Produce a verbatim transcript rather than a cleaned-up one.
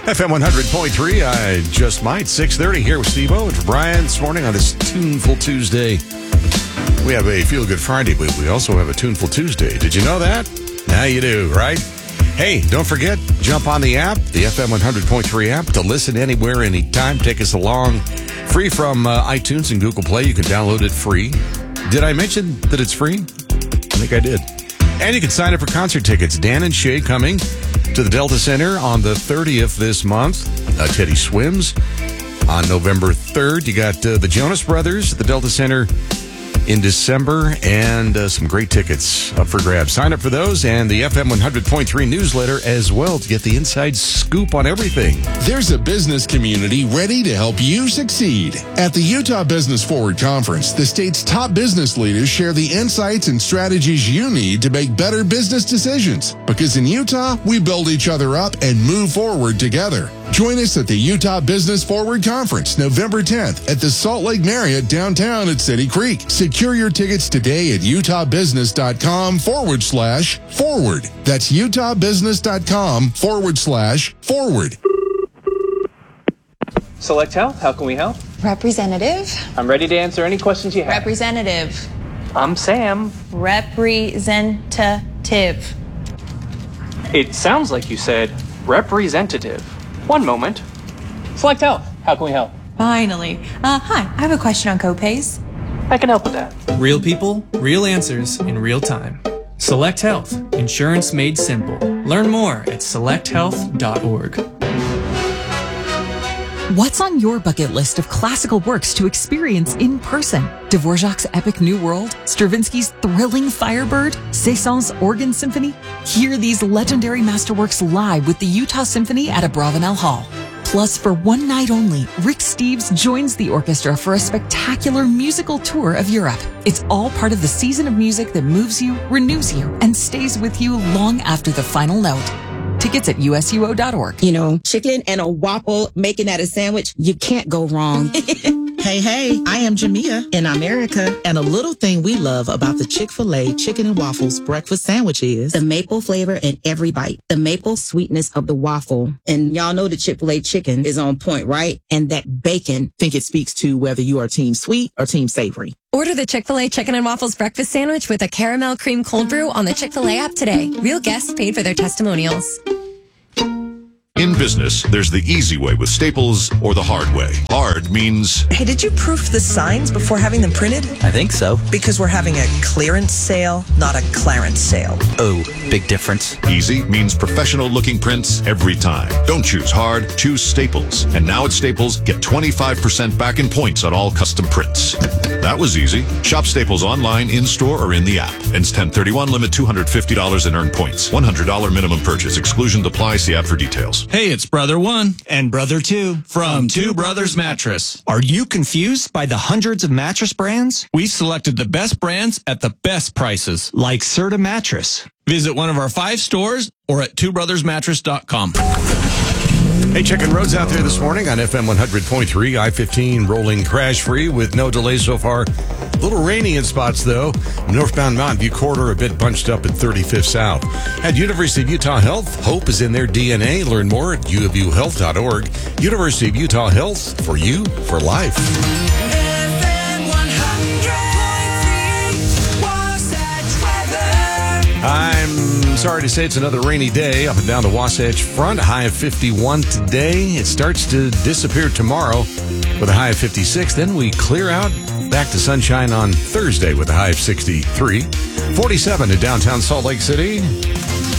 F M one hundred point three, I just might. six thirty here with Steve-O and Brian this morning on this Tuneful Tuesday. We have a Feel Good Friday, but we also have a Tuneful Tuesday. Did you know that? Now you do, right? Hey, don't forget, jump on the app, the F M one hundred point three app, to listen anywhere, anytime. Take us along. Free from uh, iTunes and Google Play. You can download it free. Did I mention that it's free? I think I did. And you can sign up for concert tickets. Dan and Shay coming to the Delta Center on the thirtieth this month. Uh, Teddy Swims on November third. You got uh, the Jonas Brothers at the Delta Center in December, and uh, some great tickets up for grabs. Sign up for those and the F M one hundred point three newsletter as well to get the inside scoop on everything. There's a business community ready to help you succeed. At the Utah Business Forward Conference, the state's top business leaders share the insights and strategies you need to make better business decisions. Because in Utah, we build each other up and move forward together. Join us at the Utah Business Forward Conference, November tenth at the Salt Lake Marriott downtown at City Creek. Secure your tickets today at utahbusiness.com forward slash forward. That's utahbusiness.com forward slash forward. Select Health, how can we help? Representative. I'm ready to answer any questions you have. Representative. I'm Sam. Representative. It sounds like you said representative. One moment. Select Health, how can we help? Finally. Uh, hi, I have a question on copays. I can help with that. Real people, real answers in real time. Select Health, insurance made simple. Learn more at select health dot org. What's on your bucket list of classical works to experience in person? Dvorak's epic New World, Stravinsky's thrilling Firebird, Saint-Saëns Organ Symphony? Hear these legendary masterworks live with the Utah Symphony at Abravanel Hall. Plus, for one night only, Rick Steves joins the orchestra for a spectacular musical tour of Europe. It's all part of the season of music that moves you, renews you, and stays with you long after the final note. Tickets at U S U O dot org. You know, chicken and a waffle, making that a sandwich, you can't go wrong. Hey, hey, I am Jamia In America, and a little thing we love about the Chick-fil-A Chicken and Waffles breakfast sandwich is the maple flavor in every bite, the maple sweetness of the waffle. And y'all know the Chick-fil-A chicken is on point, right? And that bacon. think it speaks to whether you are team sweet or team savory. Order the Chick-fil-A Chicken and Waffles breakfast sandwich with a caramel cream cold brew on the Chick-fil-A app today. Real guests paid for their testimonials. In business, there's the easy way with Staples or the hard way. Hard means... Hey, did you proof the signs before having them printed? I think so. Because we're having a clearance sale, not a clarence sale. Oh, big difference. Easy means professional-looking prints every time. Don't choose hard, choose Staples. And now at Staples, get twenty-five percent back in points on all custom prints. That was easy. Shop Staples online, in-store, or in the app. Ends ten thirty-one, limit two hundred fifty dollars in earned points. one hundred dollars minimum purchase. Exclusion apply. See app for details. Hey, it's Brother One and Brother Two from Two Brothers Mattress. Are you confused by the hundreds of mattress brands? We've selected the best brands at the best prices, like Serta Mattress. Visit one of our five stores or at two brothers mattress dot com. Hey, checking roads out there this morning on F M one hundred point three, I fifteen rolling crash-free with no delays so far. A little rainy in spots, though. Northbound Mountain View corridor a bit bunched up at thirty-fifth South. At University of Utah Health, hope is in their D N A. Learn more at u of u health dot org. University of Utah Health, for you, for life. I'm sorry to say it's another rainy day up and down the Wasatch Front. High of fifty-one today. It starts to disappear tomorrow with a high of fifty-six. Then we clear out back to sunshine on Thursday with a high of sixty-three. forty-seven in downtown Salt Lake City.